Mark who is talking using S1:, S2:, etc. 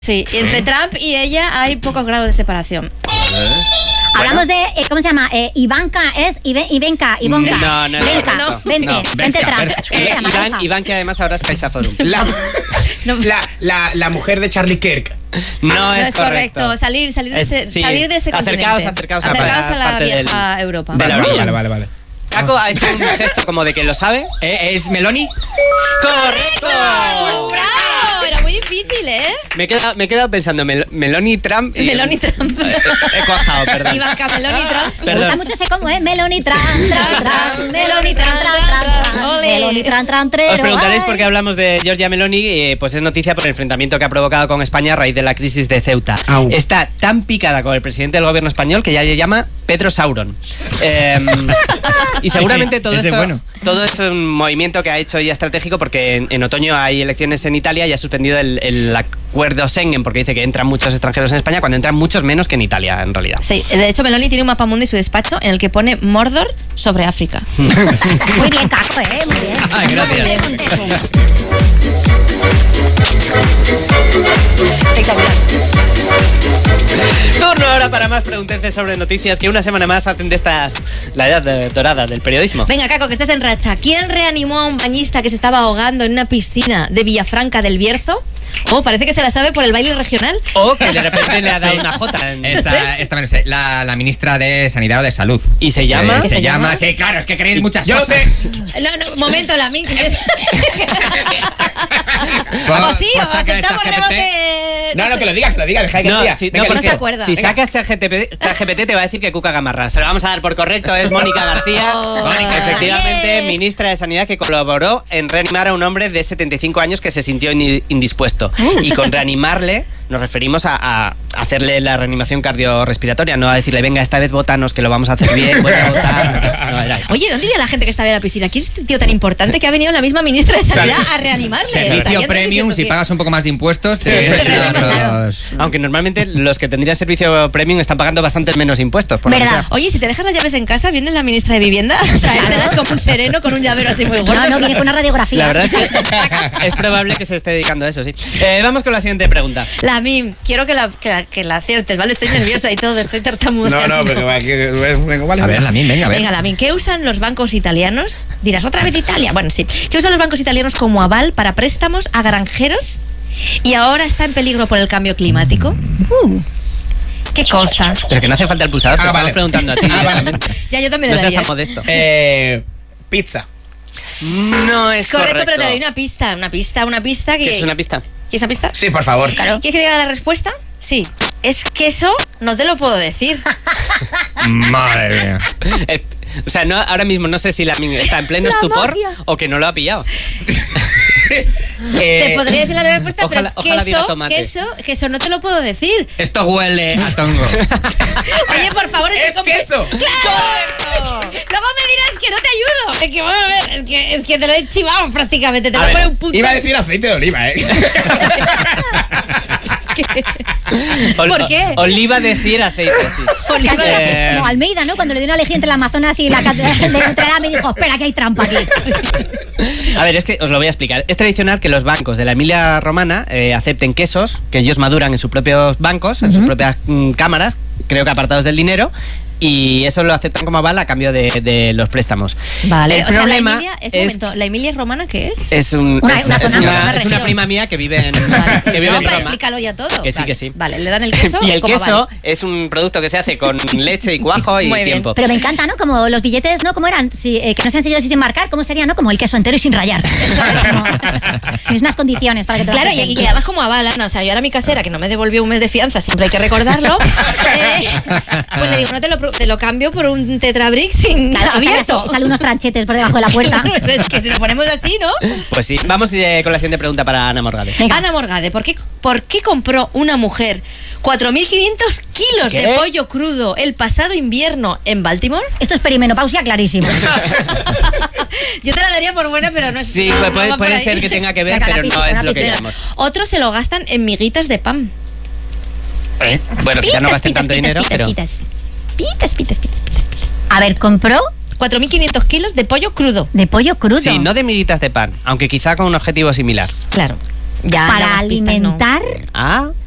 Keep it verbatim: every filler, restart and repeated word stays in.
S1: Sí, entre Trump y ella hay pocos grados de separación.
S2: Bueno.
S3: Hablamos de, eh, ¿cómo se llama? Eh, Ivanka, es Ive, Ivenka, Ivonka.
S2: No, no, no.
S3: Venka,
S2: no, no.
S3: vente,
S2: No,
S3: vente
S2: Vesca,
S3: Trump.
S2: Vesca.
S3: Vente, la
S2: Iván,
S3: pareja.
S2: Iván, que además ahora es CaixaForum.
S4: La,
S1: No,
S4: la, la, la mujer de Charlie Kirk.
S2: No,
S1: no
S2: es,
S1: es correcto. Salir, salir de
S2: Es-
S1: ese,
S2: sí.
S1: salir de ese
S2: Acercaos,
S1: continente.
S2: acercaos a
S1: acercaos
S2: la
S1: a la
S2: parte del-
S1: vieja Europa.
S2: de la orilla.
S4: Vale, vale, vale.
S2: Paco ha hecho un gesto como de que lo sabe.
S5: Eh, ¿Es Meloni?
S2: ¡Correcto!
S1: ¡Bravo! Era muy difícil, ¿eh?
S2: Me he quedado, me he quedado pensando, Mel Meloni Trump. y-
S1: Meloni Trump.
S2: Eh, He cuajado, perdón.
S1: Ivanka Meloni Trump.
S3: Me gusta
S2: Perdón.
S3: mucho ese combo, ¿eh? Meloni tran, tran, tran. Meloni tran, tran, tran, tran.
S1: Ole.
S3: Meloni tran, tran, trero.
S2: Os preguntaréis
S3: Ay.
S2: por qué hablamos de Giorgia Meloni. Eh, pues es noticia por el enfrentamiento que ha provocado con España a raíz de la crisis de Ceuta.
S4: Au.
S2: Está tan picada con el presidente del gobierno español que ya le llama Pedro Sauron. Eh, y seguramente todo
S5: Ese
S2: esto,
S5: bueno.
S2: todo es un movimiento que ha hecho ella estratégico porque en, en otoño hay elecciones en Italia y ha suspendido el, el acuerdo Schengen porque dice que entran muchos extranjeros en España cuando entran muchos menos que en Italia, en realidad.
S1: Sí, de hecho Meloni tiene un mapamundi en su despacho en el que pone Mordor sobre África.
S3: Muy bien, Caco, ¿eh? Muy bien.
S5: Ay, gracias.
S1: Espectacular.
S2: Turno ahora para más preguntences sobre noticias que una semana más hacen de estas la edad de- dorada del periodismo.
S1: Venga, Caco, que estás en racha. ¿Quién reanimó a un bañista que se estaba ahogando en una piscina de Villafranca del Bierzo? Oh, parece que se la sabe por el baile regional.
S2: O que de repente le ha dado
S5: Sí.
S2: una jota en...
S5: Esta, esta me lo sé. La, la ministra de Sanidad o de Salud.
S2: ¿Y se llama?
S5: Eh,
S1: ¿Qué
S5: se,
S1: se
S5: llama?
S1: llama?
S5: Sí, claro, es que queréis muchas
S4: Yo lo
S5: cosas.
S4: sé.
S1: No, no, momento, la min.
S5: Pues-
S1: Vamos, sí,
S5: pues
S1: o
S5: saca esta
S1: aceptamos
S5: G P T.
S1: rebote.
S4: No, no, que lo digas, que lo digas, deja que
S2: No,
S4: lo diga.
S2: si,
S4: Venga,
S2: no,
S1: no
S2: porque
S1: se acuerda.
S2: si
S1: Venga.
S2: sacas ChatGPT ChatGPT te va a decir que Cuca Gamarra. Se lo vamos a dar por correcto, es Mónica García.
S1: Oh,
S2: Mónica, efectivamente,
S1: bien.
S2: ministra de Sanidad que colaboró en reanimar a un hombre de setenta y cinco años que se sintió in- indispuesto. Y con reanimarle nos referimos a, a hacerle la reanimación cardiorrespiratoria, no a decirle, venga, esta vez botanos que lo vamos a hacer bien, vuelve a votar. No, era esto.
S1: Oye, ¿no diría la gente que estaba en la piscina? ¿Quién es este tío tan importante que ha venido la misma ministra de Sanidad a reanimarle?
S5: Servicio
S1: Estarían
S5: premium,
S1: diciendo
S5: si
S1: que-
S5: pagas un poco más de impuestos, te,
S1: Sí,
S5: te
S1: te
S5: llevas
S1: reaniman,
S5: los-
S2: Aunque normalmente los que tendrían servicio premium están pagando bastante menos impuestos. Por lo que
S3: ¿Verdad?
S2: sea.
S1: Oye, si te dejas las llaves en casa, viene la ministra de Vivienda, o sea, traértelas como un sereno con un llavero así muy gordo.
S3: No, no, viene con una radiografía.
S2: La verdad es que es probable que se esté dedicando a eso, sí. Eh, vamos con la siguiente pregunta.
S1: La Mim, quiero que la, que la, que la aciertes, ¿vale? Estoy nerviosa y todo, estoy tartamudeando.
S4: No, no, pero va, que es- venga, vale.
S5: A ver, la mía, venga, a ver.
S1: Venga, Lamin, ¿qué usan los bancos italianos? Dirás, ¿otra vez Italia? Bueno, sí. ¿Qué usan los bancos italianos como aval para préstamos a granjeros? Y ahora está en peligro por el cambio climático. Uh, ¿Qué cosa?
S2: Pero que no hace falta el pulsador, te
S4: Ah,
S2: estamos
S4: vale.
S2: preguntando a ti.
S4: Ah, vale.
S2: directamente.
S1: Ya, yo también
S2: No
S1: le
S2: seas
S1: daría.
S2: tan modesto.
S4: Eh, pizza.
S2: No es
S1: Correcto,
S2: correcto.
S1: pero te doy una pista, una pista, una pista que...
S2: ¿Qué es una pista?
S1: ¿Quieres una pista?
S4: Sí, por favor.
S1: Claro. ¿Quieres que diga la respuesta? Sí. Es que eso no te lo puedo decir.
S5: Madre mía.
S2: Eh, o sea, no, ahora mismo no sé si la min está en pleno
S3: La
S2: estupor
S3: magia.
S2: o que no lo ha pillado.
S4: Eh,
S1: Te podría decir la respuesta,
S2: ojalá-
S1: pero
S2: ojalá
S1: es que
S2: diga
S1: eso,
S2: tomate.
S1: que eso, que eso no te lo puedo decir.
S5: Esto huele a tongo.
S1: Oye, por favor,
S4: ¡Es
S1: que
S4: queso!
S1: ¡Claro! Luego me dirás que no te ayudo. Es que, vamos a ver, es que, es que te lo he chivado prácticamente. Te
S2: A
S1: voy a
S2: ver,
S1: poner un punto.
S4: Iba a decir aceite de oliva, ¿eh?
S2: Ol-
S1: ¿Por qué?
S2: Oliva decir aceite, sí.
S1: Oliva de-
S2: Eh,
S3: Como Almeida, ¿no? Cuando le dio una elegía entre el Amazonas y la catedral de Notre Dame y dijo, espera que hay trampa aquí.
S2: A ver, es que os lo voy a explicar. Es tradicional que los bancos de la Emilia Romana eh, acepten quesos que ellos maduran en sus propios bancos, en sus propias mm, cámaras, creo que apartados del dinero, y eso lo aceptan como aval a cambio de, de los préstamos.
S1: Vale,
S2: El
S1: o sea, la
S2: problema
S1: Emilia, es, un
S2: es,
S1: momento, ¿la Emilia romana qué es?
S2: es, un,
S3: Una-
S2: es,
S3: una
S2: es
S3: zona,
S2: una,
S1: una
S2: es una
S1: región.
S2: prima mía que vive en,
S1: Vale.
S2: que vive
S1: No,
S2: en
S1: para
S2: Roma.
S1: explícalo ya todo.
S2: Que sí,
S1: Vale.
S2: que sí.
S1: Vale, le dan el queso.
S2: Y el
S1: como
S2: queso
S1: aval.
S2: es un producto que se hace con leche y cuajo y
S1: Muy bien.
S2: tiempo.
S3: Pero me encanta, ¿no? Como los billetes, ¿no? ¿Cómo eran? Si, eh, que no se han seguido así sin marcar, ¿cómo sería, no? Como el queso entero y sin rayar. Eso es como... Tienes unas condiciones para que te lo
S1: Claro, y,
S3: acepten.
S1: y además como aval, Ana, o sea, yo ahora mi casera, que no me devolvió un mes de fianza, siempre hay que recordarlo, eh, pues le digo, no te lo, pro- te lo cambio por un tetrabrick sin
S3: Claro,
S1: abierto.
S3: sale, sale unos tranchetes por debajo de la puerta.
S1: Es que si lo ponemos así, ¿no?
S2: Pues sí, vamos eh, con la siguiente pregunta para Ana Morgade.
S3: Venga.
S1: Ana Morgade, ¿por qué, ¿por qué compró una mujer cuatro mil quinientos kilos
S2: ¿Qué?
S1: de pollo crudo el pasado invierno en Baltimore?
S3: Esto es perimenopausia clarísimo.
S1: Yo te la daría por buena, pero no es
S2: Sí,
S1: no,
S2: puede,
S1: no
S2: puede-
S1: va por
S2: puede
S1: ahí.
S2: ser que tenga que ver,
S3: Venga, la
S2: pero no
S3: pista,
S2: es
S3: la
S2: lo que
S3: pista.
S2: queremos.
S1: Otros se lo gastan en miguitas de pan.
S2: ¿Eh? Bueno, que ya no
S1: Pitas,
S2: gasten
S1: pitas,
S2: tanto
S1: pitas,
S2: dinero,
S1: pitas,
S2: pero...
S1: pitas. Pitas, pitas, pitas, pitas, pitas.
S3: A ver, compró
S1: cuatro mil quinientos kilos de pollo crudo.
S3: de pollo crudo.
S2: Sí, no de miguitas de pan, aunque quizá con un objetivo similar.
S1: Claro. Ya,
S3: para
S1: ya las pistas, no.
S3: alimentar
S2: Ah,